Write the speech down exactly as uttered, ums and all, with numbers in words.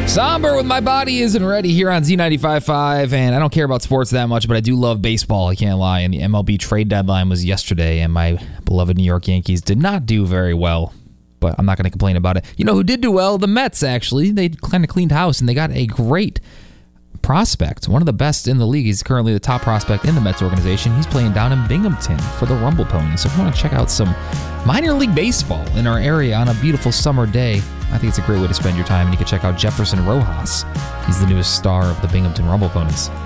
Somber with My Body Isn't Ready here on Z ninety-five point five, and I don't care about sports that much, but I do love baseball, I can't lie, and the M L B trade deadline was yesterday, and my beloved New York Yankees did not do very well, but I'm not going to complain about it. You know who did do well? The Mets, actually. They kind of cleaned house, and they got a great prospect, one of the best in the league. He's currently the top prospect in the Mets organization. He's playing down in Binghamton for the Rumble Ponies, so if you want to check out some minor league baseball in our area on a beautiful summer day, I think it's a great way to spend your time, and you can check out Jefferson Rojas. He's the newest star of the Binghamton Rumble Ponies.